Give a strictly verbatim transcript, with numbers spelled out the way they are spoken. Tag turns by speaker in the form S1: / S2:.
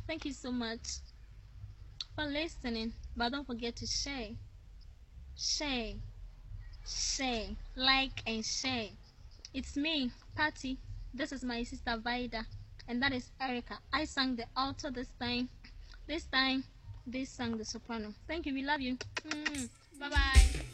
S1: Thank you so much for listening. But don't forget to share, share, share, like and share. It's me, Patty. This is my sister Vida, and that is Erica. I sang the alto this time. This time, they sang the soprano. Thank you. We love you. Mm. Bye bye.